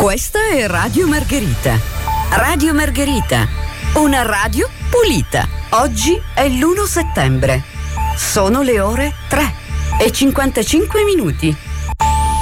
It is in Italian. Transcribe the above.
Questa è Radio Margherita. Radio Margherita, una radio pulita. Oggi è l'1 settembre. Sono le ore 3:55.